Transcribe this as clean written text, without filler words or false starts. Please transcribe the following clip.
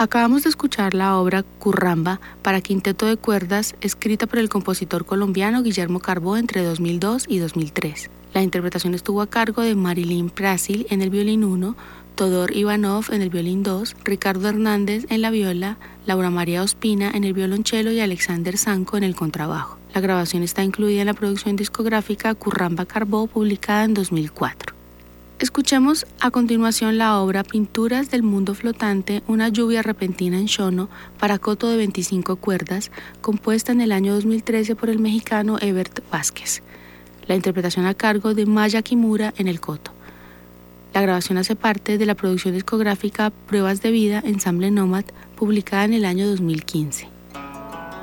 Acabamos de escuchar la obra Curramba para quinteto de cuerdas, escrita por el compositor colombiano Guillermo Carbó entre 2002 y 2003. La interpretación estuvo a cargo de Marilyn Prasil en el violín 1, Todor Ivanov en el violín 2, Ricardo Hernández en la viola, Laura María Ospina en el violonchelo y Alexander Sanco en el contrabajo. La grabación está incluida en la producción discográfica Curramba Carbó, publicada en 2004. Escuchemos a continuación la obra Pinturas del Mundo Flotante, una lluvia repentina en Shono para coto de 25 cuerdas, compuesta en el año 2013 por el mexicano Ebert Vázquez. La interpretación a cargo de Maya Kimura en el coto. La grabación hace parte de la producción discográfica Pruebas de Vida, Ensamble Nómad, publicada en el año 2015.